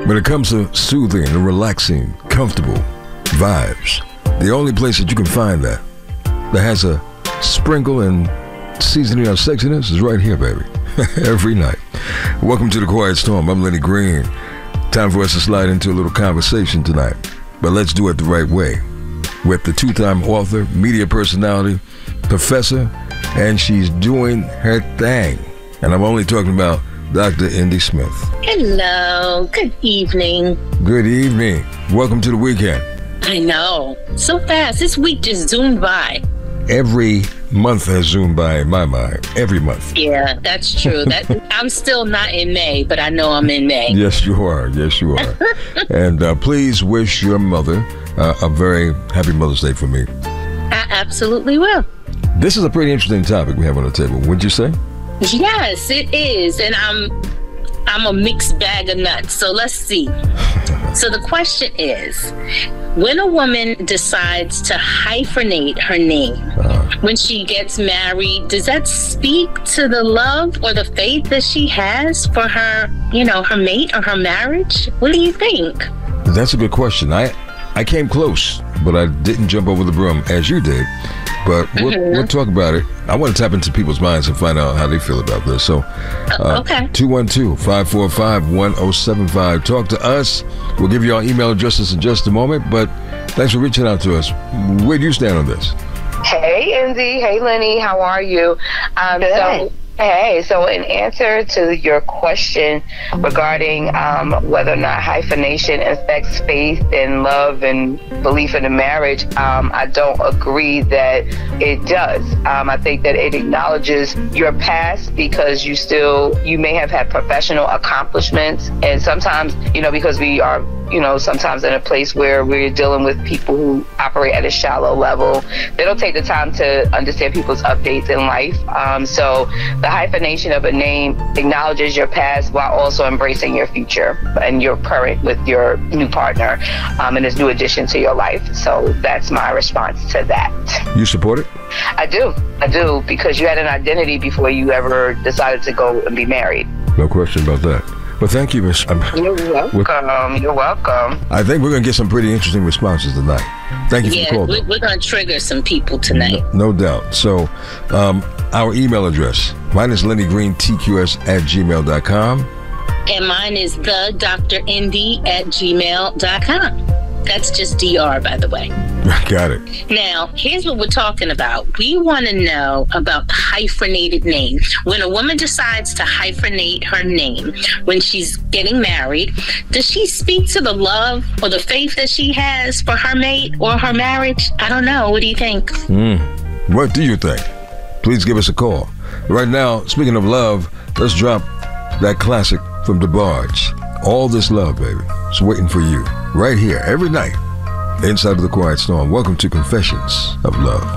When it comes to soothing and relaxing, comfortable vibes, the only place that you can find that has a sprinkle and seasoning of sexiness is right here, baby. Every night. Welcome to The Quiet Storm. I'm Lenny Green. Time for us to slide into a little conversation tonight. But let's do it the right way. With the two-time author, media personality, professor, and she's doing her thing. And I'm only talking about Dr. Indy Smith. Hello. Good evening. Good evening. Welcome to the weekend. I know. So fast. This week just zoomed by. Every month has zoomed by in my mind. Every month. Yeah, that's true. I'm still not in May, but I know I'm in May. Yes, you are. Yes, you are. And please wish your mother a very happy Mother's Day for me. I absolutely will. This is a pretty interesting topic we have on the table, wouldn't you say? Yes, it is. And I'm a mixed bag of nuts. So let's see. So the question is, when a woman decides to hyphenate her name when she gets married, does that speak to the love or the faith that she has for her, her mate or her marriage? What do you think? That's a good question. I came close, but I didn't jump over the broom as you did. But we'll talk about it. I want to tap into people's minds and find out how they feel about this. So, okay. 212-545-1075. Talk to us. We'll give you our email addresses in just a moment. But thanks for reaching out to us. Where do you stand on this? Hey, Indy. Hey, Lenny. How are you? So in answer to your question regarding whether or not hyphenation affects faith and love and belief in a marriage, I don't agree that it does. I think that it acknowledges your past because you may have had professional accomplishments, and sometimes, because we are sometimes in a place where we're dealing with people who operate at a shallow level, they don't take the time to understand people's updates in life. So the hyphenation of a name acknowledges your past while also embracing your future and your current with your new partner and this new addition to your life. So that's my response to that. You support it? I do, because you had an identity before you ever decided to go and be married. No question about that. Well, thank you, Miss. You're welcome. You're welcome. I think we're going to get some pretty interesting responses tonight. Thank you for the call. We're going to trigger some people tonight. No doubt. So, our email address, mine is LennyGreenTQS@gmail.com. And mine is thedrindy@gmail.com. That's just DR, by the way. Got it. Now, here's what we're talking about. We want to know about the hyphenated name. When a woman decides to hyphenate her name when she's getting married, does she speak to the love or the faith that she has for her mate or her marriage? I don't know. What do you think? What do you think? Please give us a call. Right now, speaking of love, let's drop that classic from DeBarge. All This Love, baby. It's waiting for you right here every night inside of The Quiet Storm. Welcome to Confessions of Love.